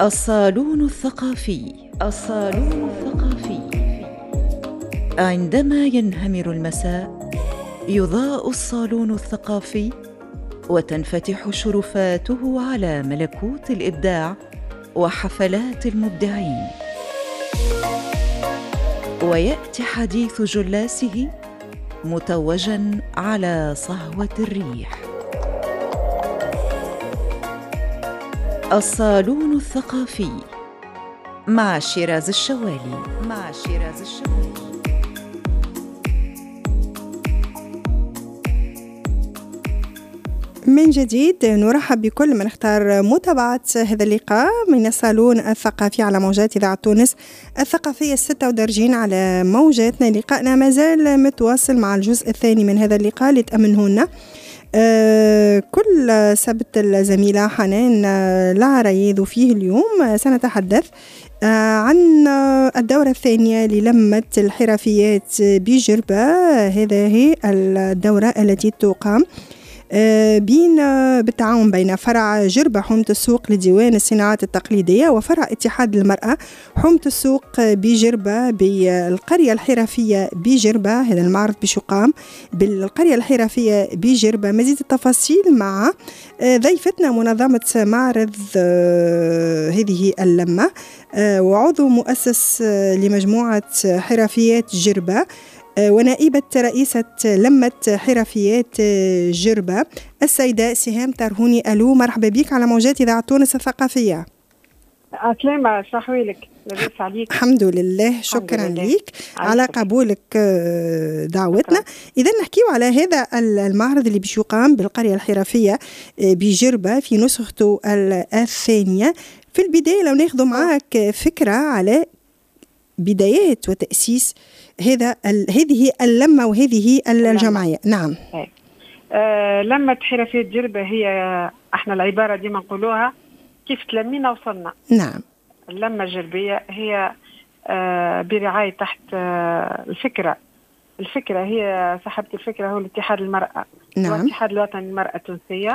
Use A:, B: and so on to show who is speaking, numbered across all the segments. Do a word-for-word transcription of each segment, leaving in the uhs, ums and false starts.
A: الصالون الثقافي. الصالون الثقافي. عندما ينهمر المساء يضاء الصالون الثقافي وتنفتح شرفاته على ملكوت الإبداع وحفلات المبدعين، ويأتي حديث جلاسه متوجاً على صهوة الريح. الصالون الثقافي مع شيراز الشوالي. مع شيراز الشوالي.
B: من جديد نرحب بكل من اختار متابعة هذا اللقاء من الصالون الثقافي على موجات إذاعة تونس الثقافية الستة ودرجين على موجاتنا. لقاءنا ما زال متواصل مع الجزء الثاني من هذا اللقاء اللي تأمنهن آه كل سبت الزميلة حنان العرايض. فيه اليوم سنتحدث آه عن الدورة الثانية للمة الحرفيات بجربة. هذه الدورة التي تقام بين بالتعاون بين فرع جربة حومة السوق لديوان الصناعات التقليدية وفرع اتحاد المرأة حومة السوق بجربة بالقرية الحرفية بجربة. هذا المعرض بشقام بالقرية الحرفية بجربة. مزيد التفاصيل مع ضيفتنا منظمة معرض هذه اللمة وعضو مؤسس لمجموعة حرفيات جربة ونائبة رئيسة لمة حرفيات جربة السيدة سهام ترهوني. ألو، مرحبا بك على موجات إذاعة تونس الثقافية.
C: أسلامة، شحويلك لاباس عليك؟
B: الحمد لله، شكرا لك على قبولك دعوتنا. إذا نحكيو على هذا المعرض اللي باش يقام بالقرية الحرفية بجربة في نسخته الثانية. في البداية لو ناخذ معك فكرة على بدايات وتأسيس هذا هذه اللمة وهذه الجمعية. نعم.
C: آه لمة حرفيات جربة هي احنا العبارة دي ما نقولوها كيف تلمينا وصلنا.
B: نعم.
C: اللمة الجربية هي آه برعاية تحت آه الفكرة الفكرة هي صاحبة الفكرة هو الاتحاد المرأة.
B: نعم.
C: والاتحاد الوطني للمرأة التونسية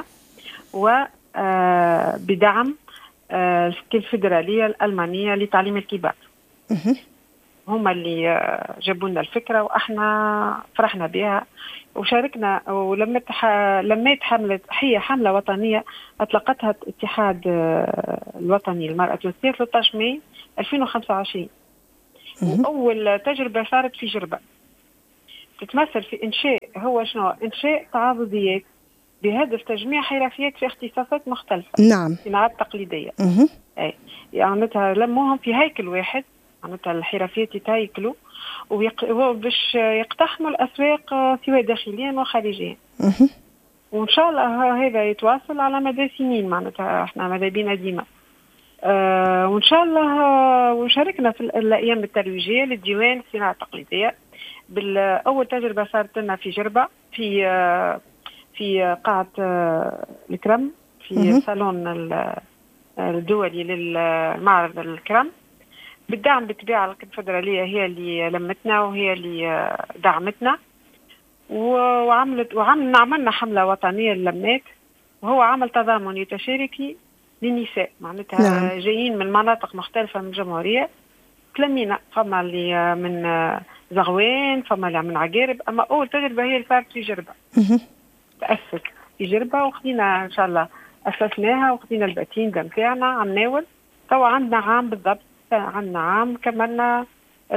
C: وبدعم آه الفيدرالية الألمانية لتعليم الكبار. هم اللي جابوا لنا الفكرة وإحنا فرحنا بها وشاركنا. ولما لميت حملة هي حملة وطنية أطلقتها الاتحاد الوطني للمرأة التونسية ثلاثة عشر ماي ألفين وخمسة وعشرين. وأول تجربة صارت في جربة تتمثل في إنشاء هو شنو إنشاء تعاضديات بهدف تجميع حرفيات في اختصاصات مختلفة.
B: نعم.
C: صناعات تقليدية. أي يعني لموهم في هيكل واحد. معناتها الحرفيات يتهيكلوا وباش يقتحموا الأسواق سواء داخليا وخارجيا. وإن شاء الله هذا يتواصل على مدى سنين. معناتها احنا ماذا بينا ديما آه وإن شاء الله. وشاركنا في الأيام الترويجية للديوان الصناعة التقليدية. بالأول تجربة صارت لنا في جربة في آه في قاعة آه الكرم في صالون الدولي للمعرض الكرم بالدعم بالطبيعة الكونفدرالية. هي اللي لمتنا وهي اللي دعمتنا وعملت وعملنا عملنا حملة وطنية للمات وهو عمل تضامن يتشاركي للنساء. معناتها
B: نعم.
C: جايين من مناطق مختلفة من الجمهورية تلمينا. فما اللي من زغوان فما اللي من عقارب. أما أول تجربة هي اللي صارت في جربة. تأسس في جربة وخدينا إن شاء الله أسسناها وخدينا الباتين متاعنا عم ناول. توا عندنا عام بالضبط. عندنا عام كملنا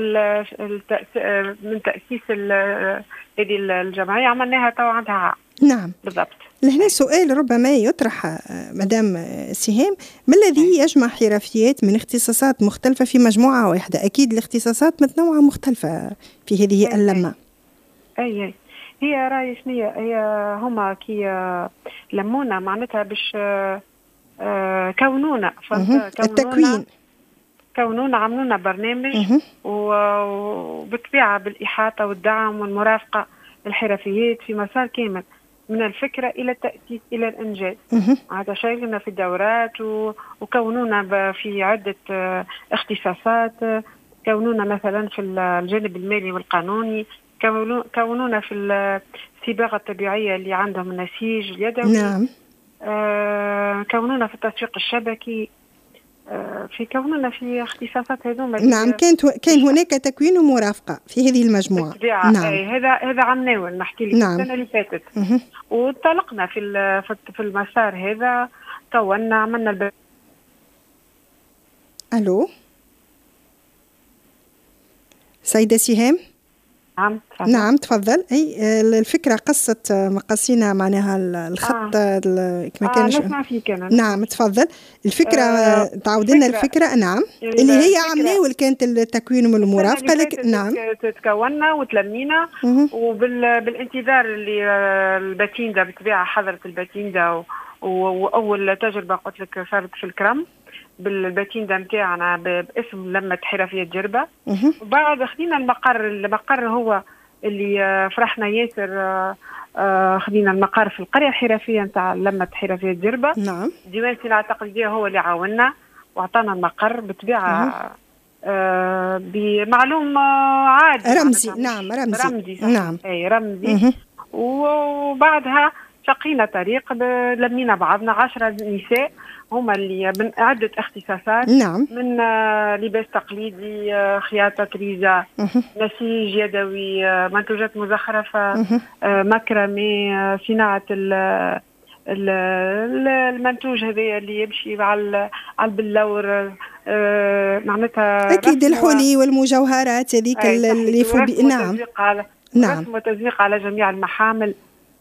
C: من تأسيس هذه الجمعية عملناها توا عندها عام.
B: نعم
C: بالضبط.
B: لهنا سؤال ربما يطرح مدام سهام، ما الذي يجمع حرفيات من اختصاصات مختلفة في مجموعة واحدة؟ أكيد الاختصاصات متنوعة مختلفة في هذه أي اللمة.
C: أي أي هي راي شنية هي هما كي لمونا معناتها باش كونونا
B: التكوين
C: كونونا عملونا برنامج وبالطبيعة بالإحاطة والدعم والمرافقة للحرفيات في مسار كامل من الفكرة إلى التأسيس إلى الإنجاز. هذا شاركنا في الدورات وكونونا في عدة اختصاصات. كونونا مثلا في الجانب المالي والقانوني. كونونا في الصباغة الطبيعية اللي عندهم النسيج اليدوي.
B: نعم.
C: آه كونونا في التسويق الشبكي. في كوننا في اختصاصات هذوما.
B: نعم، كانت كان هناك تكوين ومرافقة في هذه المجموعة.
C: نعم. هذا هذا عمناول نحكي لك. نعم. السنة اللي فاتت وانطلقنا في في المسار هذا، كونا عملنا الب...
B: الو سيدة سهام.
C: نعم
B: تفضل. نعم تفضل. اي الفكره قصه مقاسينا معناها الخط
C: آه.
B: ما كانش.
C: آه نسمع فيك أنا.
B: نعم تفضل. الفكره آه تعود لنا الفكره. نعم اللي هي عمليه كانت التكوين والمرافقه. لك نعم
C: تكوننا وتلمينا وبالانتظار اللي الباتيندا بالطبيعه حضرت الباتيندا، واول تجربه قلت لك صارت في الكرم بالباتيندا نتاعنا باسم لمة حرفية جربة. وبعد خدينا المقر، المقر هو اللي فرحنا ياسر، خدينا المقر في القرية الحرفية نتاع لمة حرفية جربة.
B: نعم.
C: ديوان الصناعة التقليدية هو اللي عاوننا وعطانا المقر بطبيعة آه بمعلوم عادي
B: رمزي. نعم رمزي.
C: رمزي صح.
B: نعم
C: اي رمزي. وبعدها شقينا طريق، لمينا بعضنا عشرة نساء هما اللي من عدة اختصاصات.
B: نعم.
C: من لباس تقليدي، خياطة طريزة، نسيج يدوي، منتوجات مزخرفة، مكرمي، صناعة المنتوج هذا اللي يمشي على البلور، معناتها
B: أكيد الحلي والمجوهرات هذيك اللي فوق. نعم
C: نعم رسم وتزويق على جميع المحامل.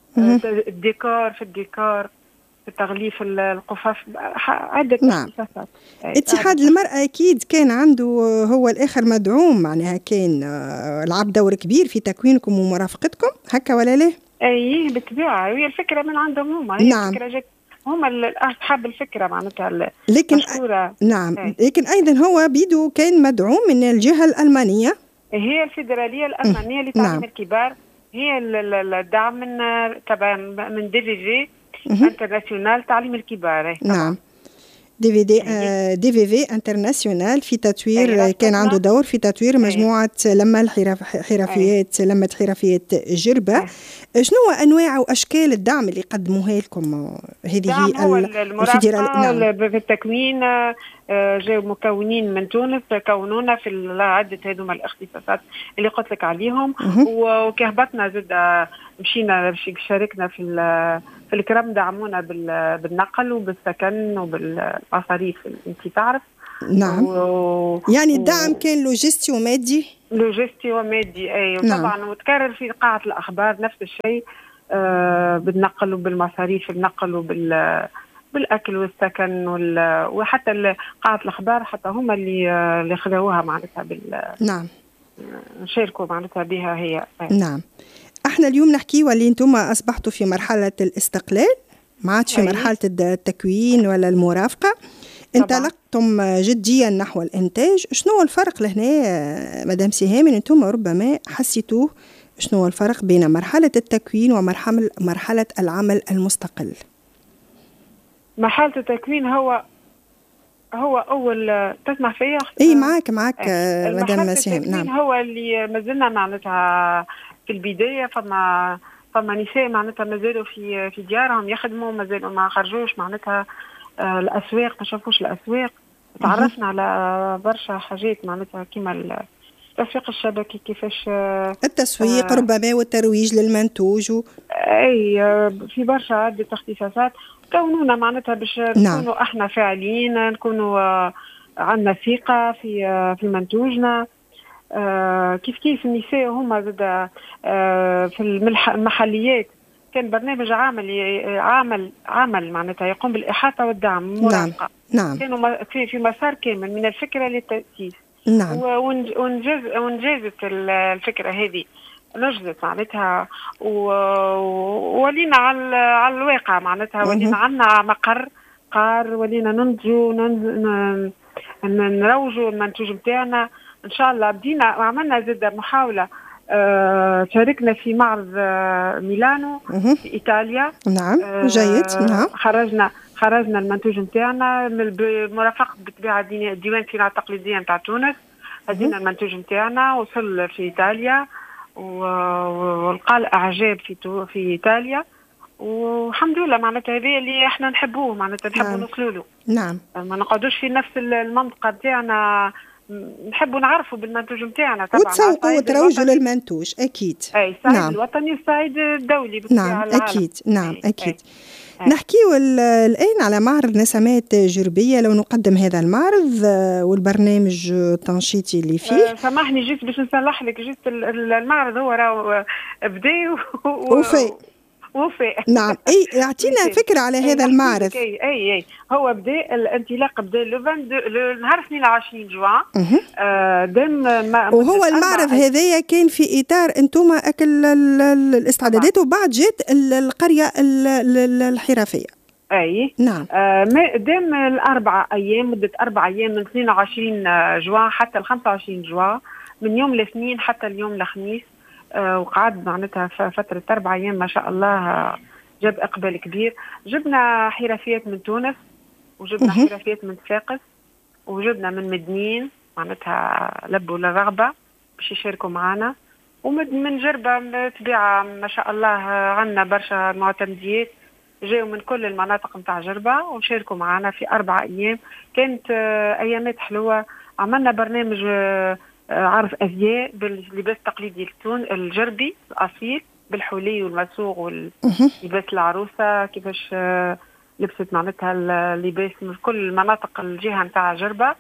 C: الديكور في الديكور في تغليف القفاف، عدة
B: نعم.
C: اختصاصات.
B: اتحاد المرأة أكيد كان عنده هو الآخر مدعوم، معناها كان لعب دور كبير في تكوينكم ومرافقتكم، هكا ولا لا؟
C: أي بالطبيعة، هي الفكرة من عندهم هما. هي
B: نعم.
C: الفكرة جت هما أصحاب الفكرة معناتها.
B: لكن
C: مشهورة.
B: نعم. أي. لكن أيضا هو بيدو كان مدعوم من الجهة الألمانية.
C: هي الفيدرالية الألمانية لتعليم
B: نعم.
C: الكبار، هي الدعم من تبع من دي في جي انترناسيونال تعليم الكبار.
B: نعم. دي في دي آه دي في في انترناسيونال في تطوير، كان عنده دور في تطوير مجموعة لما الحرفيات لما حرفيات جربة. شنو هو انواع واشكال الدعم اللي قدموها لكم هذه
C: الفيدرالية؟ نعم. في التكوين جاءوا مكونين من تونس كونونا في عدة هذوما الاختصاصات اللي قلت لك عليهم. وكهبطنا زاد مشينا شاركنا في في الكرم، دعمونا بالنقل وبالسكن وبالمصاريف انت تعرف.
B: نعم. و... يعني الدعم و... كان لوجستي ومادي.
C: لوجستي ومادي اي.
B: نعم.
C: وطبعا وتكرر في قاعة الأخبار نفس الشيء، آه بالنقل وبالمصاريف النقل وبال بالاكل والسكن وال... وحتى قاعة الأخبار حتى هم اللي اللي خذوها معناتها بال.
B: نعم.
C: شاركوا معناتها بها هي.
B: نعم. احنا اليوم نحكي واللي انتم اصبحتوا في مرحله الاستقلال، ما عادش في مرحله التكوين ولا المرافقه، انطلقتم جديا نحو الانتاج. شنو هو الفرق لهنا مدام سهام انتم ربما حسيتوه؟ شنو هو الفرق بين مرحله التكوين ومرحله مرحله العمل المستقل؟
C: مرحله التكوين هو هو اول تسمع فيا؟
B: اي معاك معاك مدام سهام. نعم.
C: هو اللي مازلنا معناتها في البداية، فما فما نساء معناتها مازالوا في في ديارهم يخدموا، مازالوا ما خرجوش معناتها آه الأسواق، ما شافوش الأسواق. تعرفنا على برشا حاجات معناتها كيما التسويق الشبكي، كيفاش آه
B: التسويق آه ربما والترويج للمنتوج و...
C: أي آه في برشا عدة اختصاصات كونونا معناتها باش
B: نعم.
C: نكونوا احنا فاعلين، نكونوا آه عندنا ثقة في آه في منتوجنا. آه كيف كيف النساء هما زاد آه في المحليات كان برنامج عامل عامل عامل معناتها يقوم بالإحاطة والدعم
B: والمرافقة. نعم. نعم.
C: كانوا في في مسار كامل من الفكرة للتأسيس.
B: نعم.
C: ونجز ونجزت الفكرة هذه، نجزت معناتها وولينا على على الواقع معناتها، ولينا عندنا مقر قار، ولينا ننتجوا نروجوا المنتوج نتاعنا ان شاء الله. بدينا عملنا زاد محاوله، آه شاركنا في معرض آه ميلانو في ايطاليا.
B: نعم. آه جيد. نعم.
C: خرجنا خرجنا المنتوج نتاعنا بمرافقه بالطبيعه ديوان الصناعه التقليديه نتاع تونس. هدينا المنتوج نتاعنا، وصل في ايطاليا ولقى الاعجاب في في ايطاليا، والحمد لله معناتها هذا اللي احنا نحبوه، معناتها نحبوا
B: نعم.
C: نوصلوا له.
B: نعم.
C: ما نقعدوش في نفس المنطقه نتاعنا، نحبوا نعرفوا بالمنتوج نتاعنا طبعا،
B: وتسوقوا وتروجوا للمنتوج اكيد.
C: اي الصعيد نعم. الوطني والصعيد الدولي
B: نعم
C: العالم.
B: اكيد. نعم
C: أي.
B: اكيد.
C: أي.
B: نحكيو الآن على معرض نسمات جربية. لو نقدم هذا المعرض والبرنامج التنشيطي اللي فيه.
C: أه سامحني جيت باش نصلح لك، جيت المعرض هو راه بدا
B: وفي
C: وفاء.
B: نعم. اي اعطينا فكره على هذا المعرض.
C: اي اي اي هو بدا الانطلاق بدا لو نهار اثنين وعشرين جوان. آه دم
B: وهو المعرض هذايا كان في اطار انتم اكل الاستعدادات، وبعد جات القريه الحرفيه.
C: اي
B: نعم.
C: آه دام الاربعه ايام، مده اربع ايام من اثنين وعشرين جوان حتى ل خمسة وعشرين جوان، من يوم الاثنين حتى اليوم الخميس. آه وقعد معناتها فترة أربع أيام ما شاء الله، جاب إقبال كبير. جبنا حرفيات من تونس، وجبنا حرفيات من صفاقس، وجبنا من مدنين معناتها لبوا للرغبة باش يشاركوا معنا، ومن جربة تبيعة ما شاء الله عنا برشا معتمديات جاوا من كل المناطق متاع جربة وشاركوا معنا في أربع أيام. كانت آه أيامات حلوة. عملنا برنامج آه عرض أزياء باللباس التقليدي التون الجربي الأصيل، بالحلي والمسوغ واللباس العروسة، كيفاش لبست معناتها اللباس من كل مناطق الجهة نتاع جربة.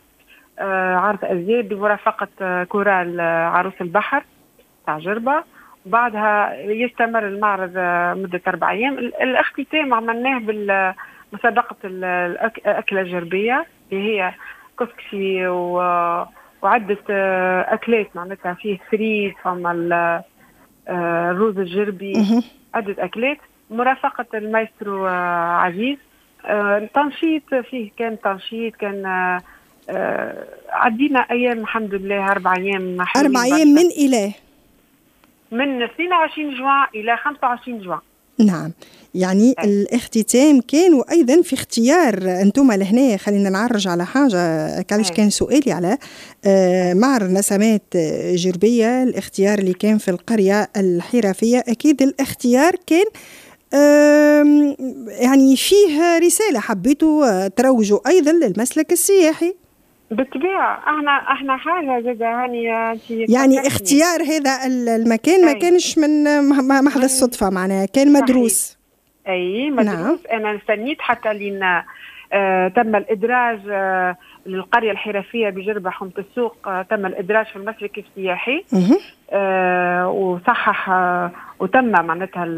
C: عرض أزياء بمرافقة كورال عروس البحر نتاع جربة. وبعدها يستمر المعرض مدة أربع أيام. الاختتام عملناه بمسابقة الأكلة الجربية اللي هي كسكسي و وعدة أكلات معناتها فيه فريد، فما الروز الجربي، عدة أكلات مرافقة المايسترو عزيز. التنشيط فيه كان تنشيط، كان عدينا أيام الحمد لله أربع أيام.
B: أربع أيام من إلى
C: من اثنين وعشرين جوان إلى خمسة وعشرين جوان.
B: نعم. يعني أي. الاختتام كان، وأيضا في اختيار أنتم لهنا. خلينا نعرج على حاجة كانش كان سؤالي على معرض نسمات جربية. الاختيار اللي كان في القرية الحرفية، أكيد الاختيار كان يعني فيه رسالة حبيتوا تروجوا أيضا للمسلك السياحي.
C: بالطبيعة احنا احنا حاجة زاد هاني
B: يعني اختيار هذا المكان ما كانش من محض الصدفة، معناها كان مدروس.
C: اي مدروس. نعم. انا استنيت حتى لين آه تم الادراج آه للقرية الحرفية بجربة حومة السوق. آه تم الادراج في المسلك السياحي. آه وصحح آه وتم معناتها